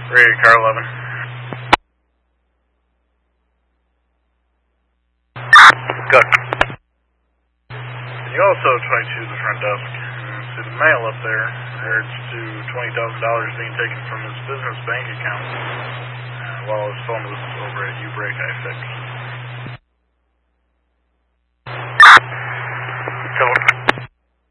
Ready, car 11. Good. Can you also try to the front desk and see the mail up there in regards to $20,000 being taken from his business bank account while his phone was over at U-Break I-Fix.